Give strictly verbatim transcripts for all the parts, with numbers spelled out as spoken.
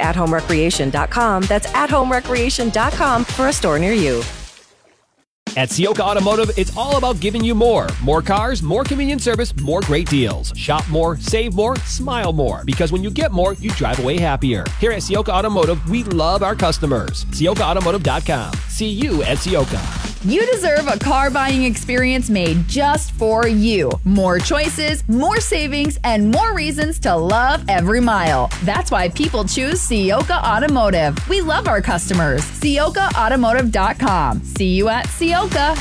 at home recreation dot com. That's at home recreation dot com for a store near you. At Ciocca Automotive, it's all about giving you more. More cars, more convenient service, more great deals. Shop more, save more, smile more. Because when you get more, you drive away happier. Here at Ciocca Automotive, we love our customers. Ciocca Automotive dot com. See you at Ciocca. You deserve a car buying experience made just for you. More choices, more savings, and more reasons to love every mile. That's why people choose Ciocca Automotive. We love our customers. Ciocca Automotive dot com. See you at Ciocca.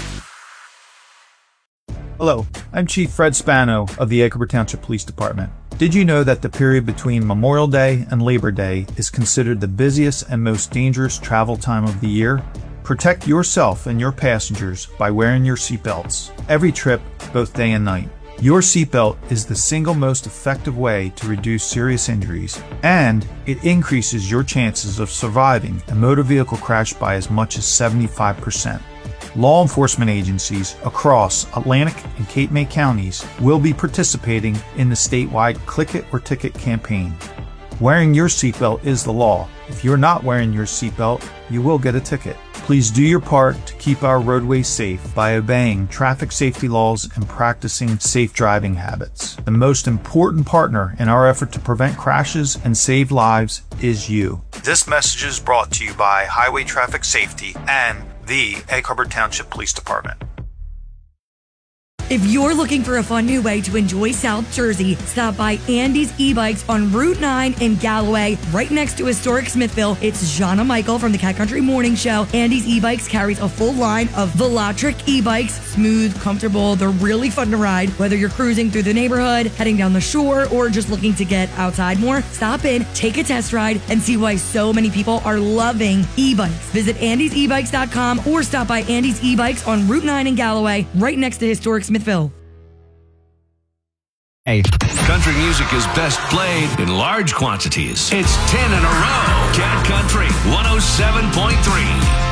Hello, I'm Chief Fred Spano of the Egg Harbor Township Police Department. Did you know that the period between Memorial Day and Labor Day is considered the busiest and most dangerous travel time of the year? Protect yourself and your passengers by wearing your seatbelts every trip, both day and night. Your seatbelt is the single most effective way to reduce serious injuries, and it increases your chances of surviving a motor vehicle crash by as much as seventy-five percent. Law enforcement agencies across Atlantic and Cape May counties will be participating in the statewide Click It or Ticket campaign. Wearing your seatbelt is the law. If you're not wearing your seatbelt, you will get a ticket. Please do your part to keep our roadways safe by obeying traffic safety laws and practicing safe driving habits. The most important partner in our effort to prevent crashes and save lives is you. This message is brought to you by Highway Traffic Safety and the Egg Harbor Township Police Department. If you're looking for a fun new way to enjoy South Jersey, stop by Andy's E-Bikes on Route nine in Galloway, right next to historic Smithville. It's Jana Michael from the Cat Country Morning Show. Andy's E-Bikes carries a full line of Velotric e-bikes, smooth, comfortable. They're really fun to ride. Whether you're cruising through the neighborhood, heading down the shore, or just looking to get outside more, stop in, take a test ride, and see why so many people are loving e-bikes. Visit andys e bikes dot com or stop by Andy's E-Bikes on Route nine in Galloway, right next to historic Smithville. Hey. Country music is best played in large quantities. It's ten in a row. Cat Country one oh seven point three.